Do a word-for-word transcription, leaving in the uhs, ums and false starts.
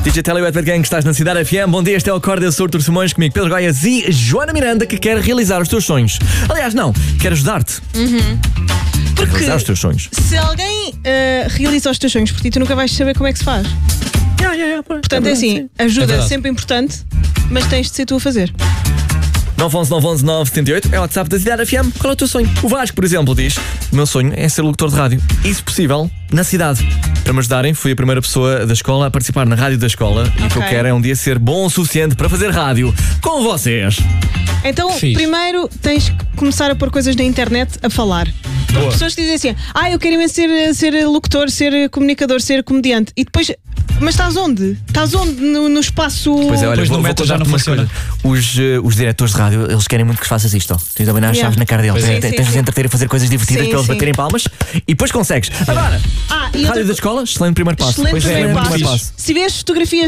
Digital e o Edward Gang, que estás na Cidade F M. Bom dia, este é o Acorda Surtur Simões, comigo Pedro Goiás e Joana Miranda, que quer realizar os teus sonhos. Aliás, não, quer ajudar-te. Uhum. Porque realizar os teus sonhos. Se alguém uh, realiza os teus sonhos por ti, tu nunca vais saber como é que se faz. Yeah, yeah, yeah, Portanto, é, é assim, sim. Ajuda é sempre importante, mas tens de ser tu a fazer. nove um um nove um um nove sete oito é o WhatsApp da Cidade F M. Qual é o teu sonho? O Vasco, por exemplo, diz: o meu sonho é ser locutor de rádio, e se possível, na cidade. Para me ajudarem, fui a primeira pessoa da escola a participar na rádio da escola. Okay. E o que eu quero é um dia ser bom o suficiente para fazer rádio com vocês. Então, Fiz. primeiro tens que começar a pôr coisas na internet a falar. Boa. Pessoas que dizem assim: ah, eu quero imenso ser, ser locutor, ser comunicador, ser comediante. E depois, mas estás onde? Estás onde no, no espaço? Pois é, olha, pois vou, no vou meta já não funciona. Os, uh, os diretores de rádio, eles querem muito que faças isto. Tens de apanhar as yeah. chaves na cara deles. Sim, tens sim, tens sim. de entreter a fazer coisas divertidas sim, para eles sim. baterem palmas e depois consegues. Agora, ah, e rádio outra... da escola, excelente primeiro passo. Excelente pois primeiro, é, passo. primeiro passo. Se vês fotografias